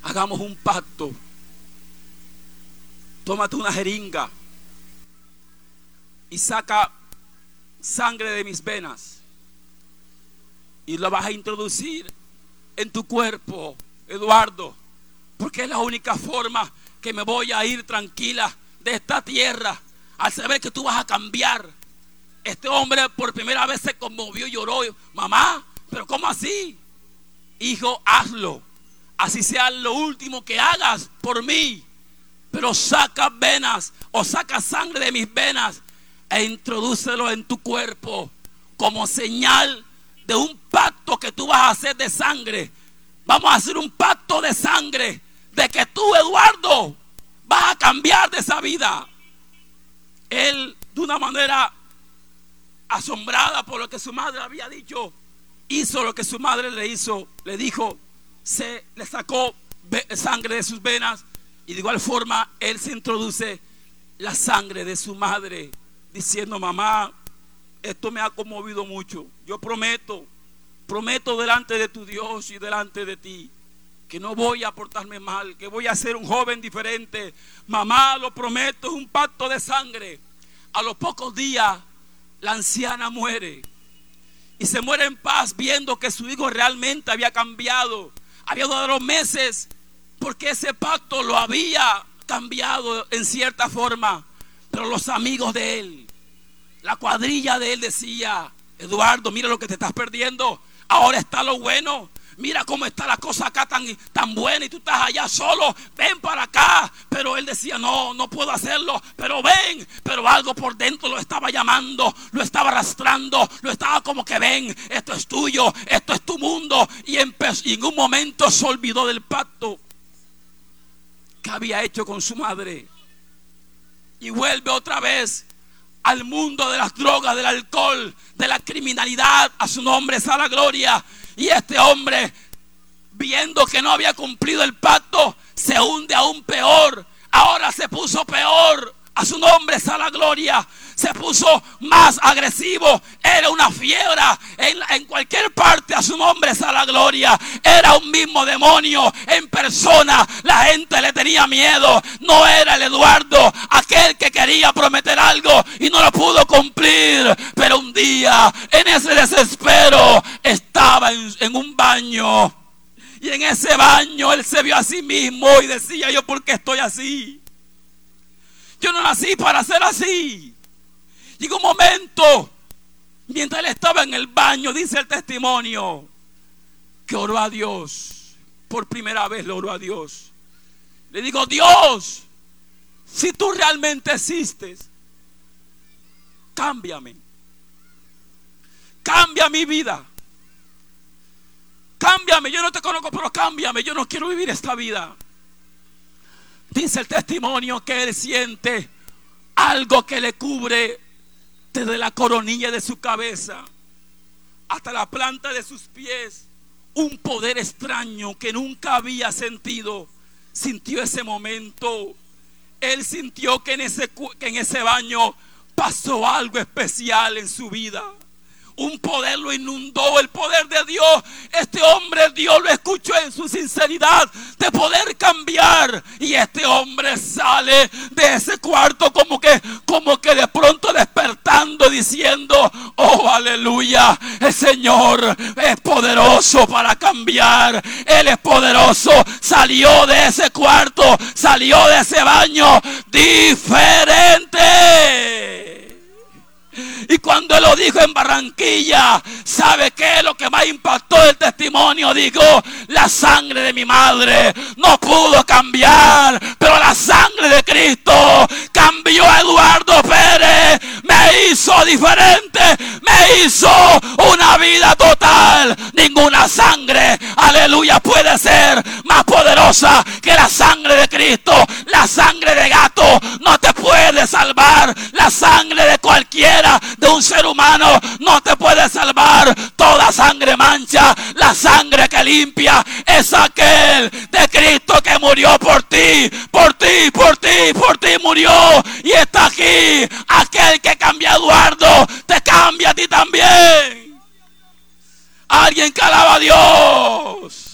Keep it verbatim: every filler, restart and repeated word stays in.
hagamos un pacto. Tómate una jeringa y saca sangre de mis venas y lo vas a introducir en tu cuerpo, Eduardo, porque es la única forma que me voy a ir tranquila de esta tierra, al saber que tú vas a cambiar. Este hombre por primera vez se conmovió y lloró. Mamá, pero ¿cómo así? Hijo, hazlo, así sea lo último que hagas por mí, pero saca venas o saca sangre de mis venas e introdúcelo en tu cuerpo como señal de un pacto que tú vas a hacer de sangre. Vamos a hacer un pacto de sangre de que tú, Eduardo, vas a cambiar de esa vida. Él, de una manera asombrada por lo que su madre había dicho, hizo lo que su madre le hizo. Le dijo, se le sacó sangre de sus venas, y de igual forma él se introduce la sangre de su madre, diciendo: mamá, esto me ha conmovido mucho. Yo prometo, prometo delante de tu Dios y delante de ti, que no voy a portarme mal, que voy a ser un joven diferente. Mamá, lo prometo, es un pacto de sangre. A los pocos días la anciana muere, y se muere en paz, viendo que su hijo realmente había cambiado. Había dado meses porque ese pacto lo había cambiado en cierta forma. Pero los amigos de él, la cuadrilla de él, decía: Eduardo, mira lo que te estás perdiendo. Ahora está lo bueno. Mira cómo está la cosa acá tan, tan buena, y tú estás allá solo. Ven para acá. Pero él decía: no, no puedo hacerlo. Pero ven. Pero algo por dentro lo estaba llamando, lo estaba arrastrando, lo estaba como que: ven, esto es tuyo, esto es tu mundo. Y, empezó, y en un momento se olvidó del pacto que había hecho con su madre, y vuelve otra vez al mundo de las drogas, del alcohol, de la criminalidad. A su nombre sea la gloria. Y este hombre, viendo que no había cumplido el pacto, se hunde aún peor. Ahora se puso peor. A su nombre sea la gloria. Se puso más agresivo. Era una fiera en, en cualquier parte. A su nombre sea la gloria. Era un mismo demonio en persona. La gente le tenía miedo. No era el Eduardo, aquel que quería prometer algo y no lo pudo cumplir. Pero un día, en ese desespero, estaba en, en un baño. Y en ese baño él se vio a sí mismo y decía: yo, ¿por qué estoy así? Yo no nací para ser así. Llegó un momento, mientras él estaba en el baño, dice el testimonio, que oró a Dios. Por primera vez lo oró a Dios. Le digo: Dios, si tú realmente existes, cámbiame. Cambia mi vida. Cámbiame. Yo no te conozco, pero cámbiame. Yo no quiero vivir esta vida. Dice el testimonio que él siente algo que le cubre desde la coronilla de su cabeza hasta la planta de sus pies. Un poder extraño que nunca había sentido. Sintió ese momento. Él sintió que en ese, que en ese baño pasó algo especial en su vida. Un poder lo inundó, el poder de Dios. Este hombre, Dios lo escuchó en su sinceridad de poder cambiar. Y este hombre sale de ese cuarto como que, como que de pronto despertando, diciendo: oh, aleluya, el Señor es poderoso para cambiar. Él es poderoso. Salió de ese cuarto, salió de ese baño diferente. Y cuando él lo dijo en Barranquilla, ¿sabe qué es lo que más impactó del testimonio? Digo: la sangre de mi madre no pudo cambiar, pero la sangre de Cristo cambió a Eduardo Pérez. Me hizo diferente, me hizo una vida total. Ninguna sangre, aleluya, puede ser más poderosa que la sangre de Cristo. La sangre de gato no te puede salvar. La sangre de cualquiera, de un ser humano, no te puede salvar. Toda sangre mancha. La sangre que limpia es aquel de Cristo que murió por ti, por ti, por ti, por ti murió y está aquí. Aquel que cambia a Eduardo te cambia a ti también. Alguien que alaba a Dios.